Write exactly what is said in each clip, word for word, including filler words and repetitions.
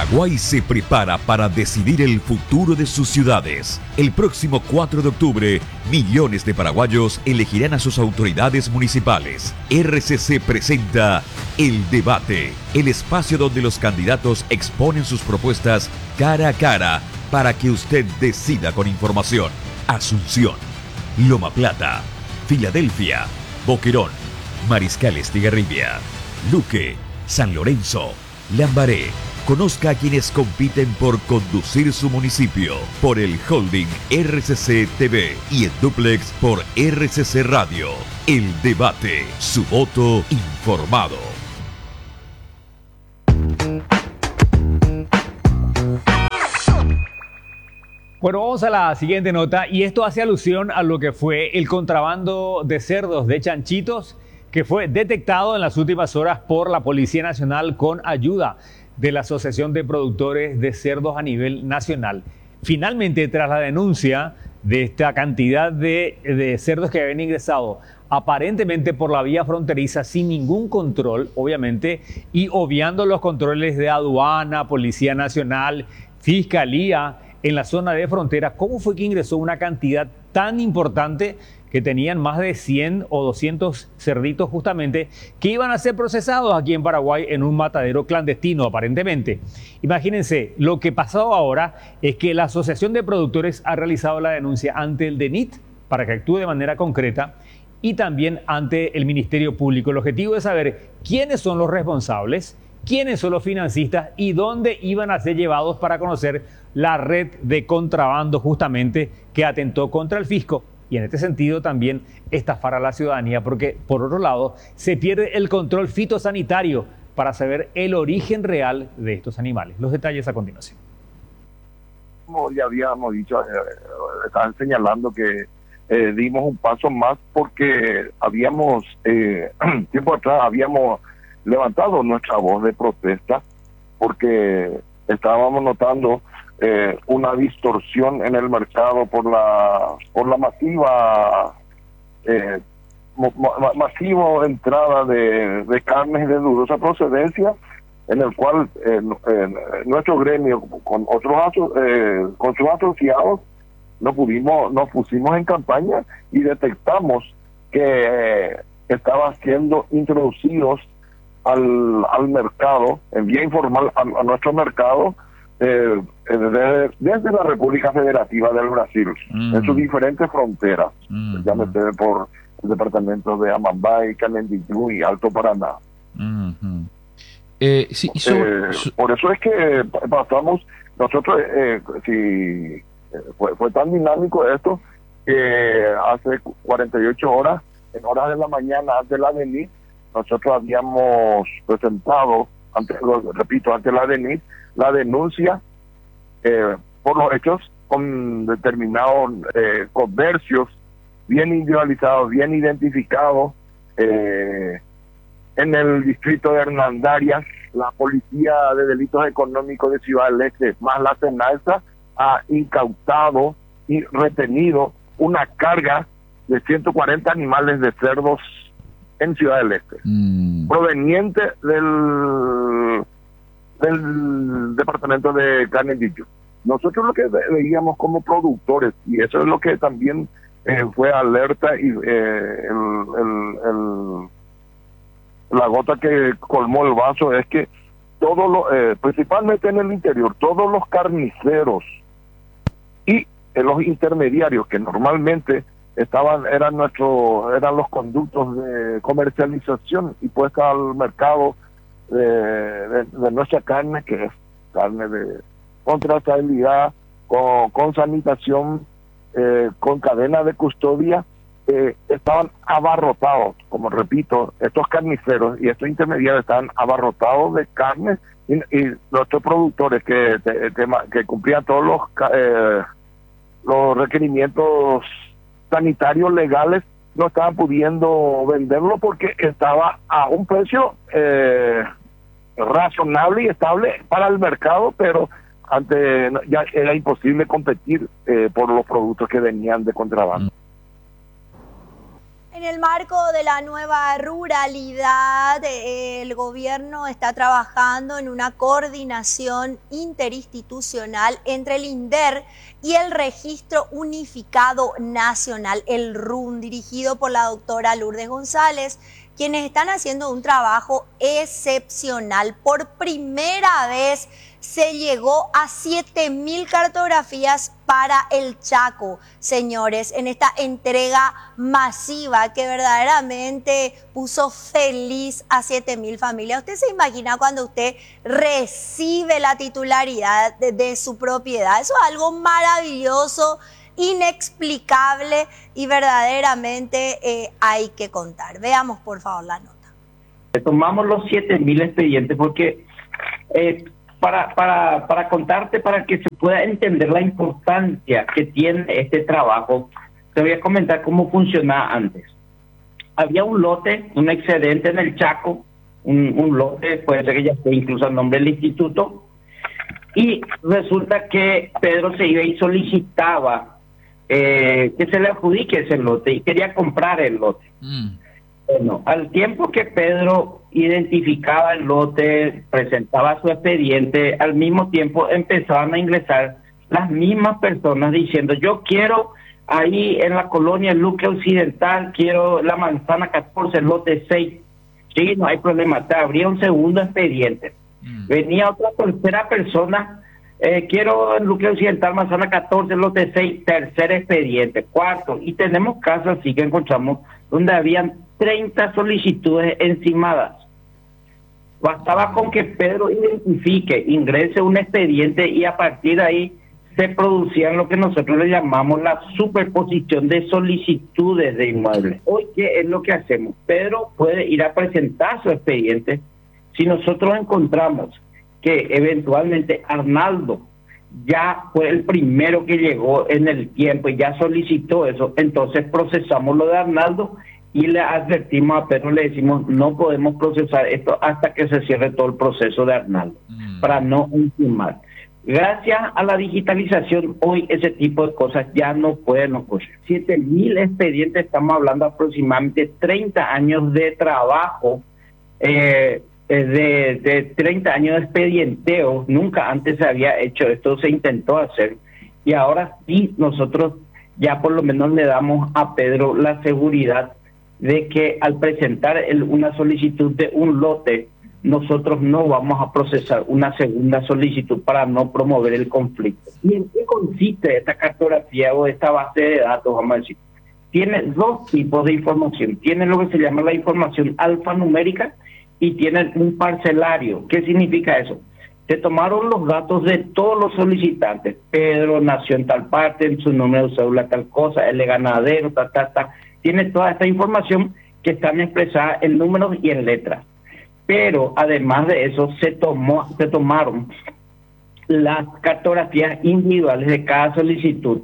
Paraguay se prepara para decidir el futuro de sus ciudades. El próximo cuatro de octubre, millones de paraguayos elegirán a sus autoridades municipales. R C C presenta El Debate, el espacio donde los candidatos exponen sus propuestas cara a cara para que usted decida con información. Asunción, Loma Plata, Filadelfia, Boquerón, Mariscal Estigarribia, Luque, San Lorenzo, Lambaré. Conozca a quienes compiten por conducir su municipio por el Holding R C C T V y en duplex por R C C Radio. El Debate, su voto informado. Bueno, vamos a la siguiente nota y esto hace alusión a lo que fue el contrabando de cerdos, de chanchitos, que fue detectado en las últimas horas por la Policía Nacional con ayuda de la Asociación de Productores de Cerdos a nivel nacional. Finalmente, tras la denuncia de esta cantidad de, de cerdos que habían ingresado aparentemente por la vía fronteriza sin ningún control, obviamente, y obviando los controles de aduana, Policía Nacional, Fiscalía en la zona de frontera, ¿cómo fue que ingresó una cantidad tan importante que tenían más de cien o doscientos cerditos justamente que iban a ser procesados aquí en Paraguay en un matadero clandestino aparentemente? Imagínense, lo que pasó ahora es que la Asociación de Productores ha realizado la denuncia ante el D E N I T para que actúe de manera concreta y también ante el Ministerio Público. El objetivo es saber quiénes son los responsables, quiénes son los financistas y dónde iban a ser llevados para conocer la red de contrabando justamente que atentó contra el fisco. Y en este sentido también estafar a la ciudadanía, porque por otro lado se pierde el control fitosanitario para saber el origen real de estos animales. Los detalles a continuación. Como ya habíamos dicho, eh, estaban señalando que eh, dimos un paso más porque habíamos, eh, tiempo atrás habíamos levantado nuestra voz de protesta porque estábamos notando Eh, una distorsión en el mercado por la por la masiva eh, ma, masivo entrada de, de carnes de dudosa procedencia, en el cual eh, eh, nuestro gremio con otros eh, con sus asociados nos pudimos nos pusimos en campaña y detectamos que eh, estaban siendo introducidos al, al mercado en vía informal a, a nuestro mercado Eh, desde, desde la República Federativa del Brasil, mm. en sus diferentes fronteras, mm. llámese por el departamento de Amambay, Canendiyú y Alto Paraná. Mm-hmm. eh, sí, sobre, eh, por eso es que pasamos, nosotros, eh, si eh, fue, fue tan dinámico esto, que hace cuarenta y ocho horas, en horas de la mañana, antes de la D E N I T, nosotros habíamos presentado, ante, repito, ante la D E N I T, la denuncia eh, por los hechos con determinados eh, comercios bien individualizados, bien identificados eh, en el distrito de Hernandarias. La Policía de Delitos Económicos de Ciudad del Este, más la Senalza, ha incautado y retenido una carga de ciento cuarenta animales de cerdos en Ciudad del Este, mm. proveniente del del departamento de Canendiyú. Nosotros lo que veíamos como productores, y eso es lo que también eh, fue alerta y eh, el, el, el, la gota que colmó el vaso, es que todos los, eh, principalmente en el interior, todos los carniceros y eh, los intermediarios que normalmente estaban, eran nuestros, eran los conductos de comercialización y puesta al mercado De, de, de nuestra carne, que es carne de con trazabilidad, con, con sanitación, eh, con cadena de custodia, eh, estaban abarrotados, como repito, estos carniceros y estos intermediarios estaban abarrotados de carne, y, y nuestros productores que, que, que cumplían todos los eh, los requerimientos sanitarios legales no estaban pudiendo venderlo porque estaba a un precio eh, razonable y estable para el mercado, pero ante ya era imposible competir eh, por los productos que venían de contrabando. En En el marco de la nueva ruralidad, el gobierno está trabajando en una coordinación interinstitucional entre el INDER y el Registro Unificado Nacional, el R U N, dirigido por la doctora Lourdes González, quienes están haciendo un trabajo excepcional. Por primera vez se llegó a siete mil cartografías para el Chaco, señores, en esta entrega masiva que verdaderamente puso feliz a siete mil familias. ¿Usted se imagina cuando usted recibe la titularidad de, de su propiedad? Eso es algo maravilloso, inexplicable y verdaderamente eh, hay que contar. Veamos por favor la nota. Tomamos los siete mil expedientes porque eh, para, para, para contarte, para que se pueda entender la importancia que tiene este trabajo, te voy a comentar cómo funcionaba antes. Había un lote, un excedente en el Chaco, un, un lote, puede ser que ya esté incluso el nombre del instituto, y resulta que Pedro se iba y solicitaba Eh, que se le adjudique ese lote y quería comprar el lote. Mm. Bueno, al tiempo que Pedro identificaba el lote, presentaba su expediente, al mismo tiempo empezaban a ingresar las mismas personas diciendo: yo quiero ahí en la colonia Luque Occidental, quiero la manzana catorce, el lote seis. Sí, no hay problema, te abría un segundo expediente. Mm. Venía otra tercera persona: Eh, quiero en Luque Occidental, manzana catorce, lote seis, tercer expediente, cuarto. Y tenemos casos así que encontramos donde habían treinta solicitudes encimadas. Bastaba con que Pedro identifique, ingrese un expediente y a partir de ahí se producían lo que nosotros le llamamos la superposición de solicitudes de inmuebles. Hoy, ¿qué es lo que hacemos? Pedro puede ir a presentar su expediente. Si nosotros encontramos que eventualmente Arnaldo ya fue el primero que llegó en el tiempo y ya solicitó eso, entonces procesamos lo de Arnaldo y le advertimos a Pedro, le decimos: no podemos procesar esto hasta que se cierre todo el proceso de Arnaldo, mm. para no encimar. Gracias a la digitalización, hoy ese tipo de cosas ya no pueden ocurrir. siete mil expedientes, estamos hablando aproximadamente treinta años de trabajo, eh, De, de treinta años de expedienteo. Nunca antes se había hecho esto, se intentó hacer y ahora sí nosotros ya por lo menos le damos a Pedro la seguridad de que al presentar el, una solicitud de un lote, nosotros no vamos a procesar una segunda solicitud para no promover el conflicto. ¿Y en qué consiste esta cartografía o esta base de datos? Vamos a decir, tiene dos tipos de información. Tiene lo que se llama la información alfanumérica y tienen un parcelario. ¿Qué significa eso? Se tomaron los datos de todos los solicitantes. Pedro nació en tal parte, en su número de cédula tal cosa, él es ganadero, tal, tal, tal. Tiene toda esta información que están expresadas en números y en letras. Pero además de eso, se tomó, se tomaron las cartografías individuales de cada solicitud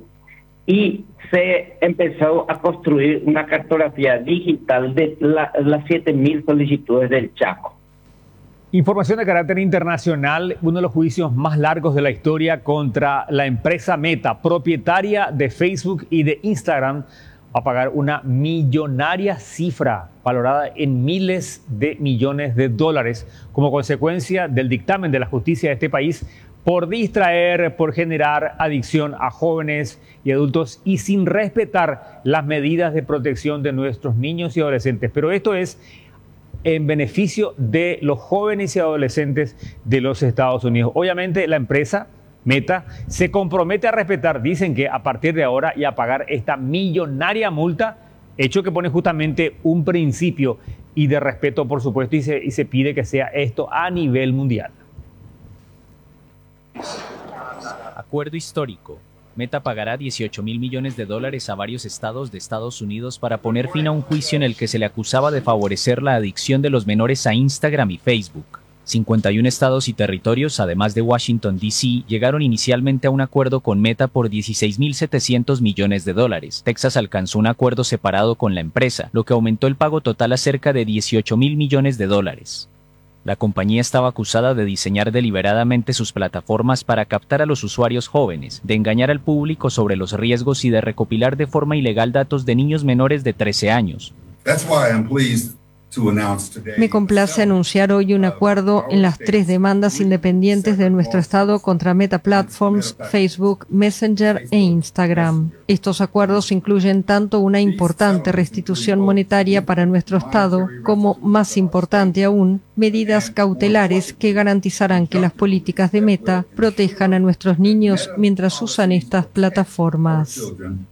y se empezó a construir una cartografía digital de la, las siete mil solicitudes del Chaco. Información de carácter internacional: uno de los juicios más largos de la historia contra la empresa Meta, propietaria de Facebook y de Instagram, va a pagar una millonaria cifra valorada en miles de millones de dólares como consecuencia del dictamen de la justicia de este país por distraer, por generar adicción a jóvenes y adultos y sin respetar las medidas de protección de nuestros niños y adolescentes. Pero esto es en beneficio de los jóvenes y adolescentes de los Estados Unidos. Obviamente la empresa Meta se compromete a respetar, dicen que a partir de ahora, y a pagar esta millonaria multa, hecho que pone justamente un principio y de respeto, por supuesto, y se, y se pide que sea esto a nivel mundial. Acuerdo histórico. Meta pagará dieciocho mil millones de dólares a varios estados de Estados Unidos para poner fin a un juicio en el que se le acusaba de favorecer la adicción de los menores a Instagram y Facebook. cincuenta y un estados y territorios, además de Washington, D C, llegaron inicialmente a un acuerdo con Meta por dieciséis mil setecientos millones de dólares. Texas alcanzó un acuerdo separado con la empresa, lo que aumentó el pago total a cerca de dieciocho mil millones de dólares. La compañía estaba acusada de diseñar deliberadamente sus plataformas para captar a los usuarios jóvenes, de engañar al público sobre los riesgos y de recopilar de forma ilegal datos de niños menores de trece años. Me complace anunciar hoy un acuerdo en las tres demandas independientes de nuestro Estado contra Meta Platforms, Facebook, Messenger e Instagram. Estos acuerdos incluyen tanto una importante restitución monetaria para nuestro Estado como, más importante aún, medidas cautelares que garantizarán que las políticas de Meta protejan a nuestros niños mientras usan estas plataformas.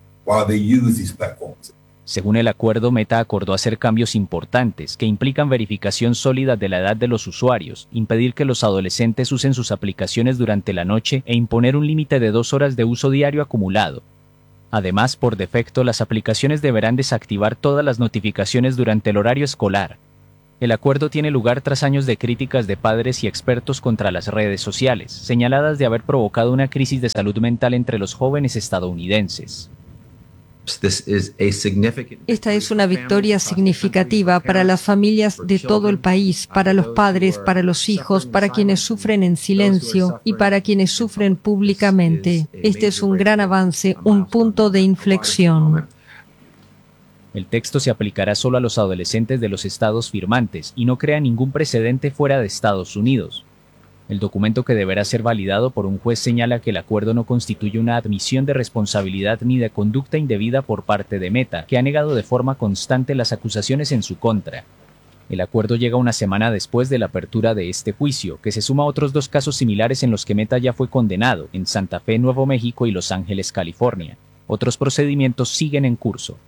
Según el acuerdo, Meta acordó hacer cambios importantes que implican verificación sólida de la edad de los usuarios, impedir que los adolescentes usen sus aplicaciones durante la noche e imponer un límite de dos horas de uso diario acumulado. Además, por defecto, las aplicaciones deberán desactivar todas las notificaciones durante el horario escolar. El acuerdo tiene lugar tras años de críticas de padres y expertos contra las redes sociales, señaladas de haber provocado una crisis de salud mental entre los jóvenes estadounidenses. Esta es una victoria significativa para las familias de todo el país, para los padres, para los hijos, para quienes sufren en silencio y para quienes sufren públicamente. Este es un gran avance, un punto de inflexión. El texto se aplicará solo a los adolescentes de los estados firmantes y no crea ningún precedente fuera de Estados Unidos. El documento, que deberá ser validado por un juez, señala que el acuerdo no constituye una admisión de responsabilidad ni de conducta indebida por parte de Meta, que ha negado de forma constante las acusaciones en su contra. El acuerdo llega una semana después de la apertura de este juicio, que se suma a otros dos casos similares en los que Meta ya fue condenado, en Santa Fe, Nuevo México y Los Ángeles, California. Otros procedimientos siguen en curso.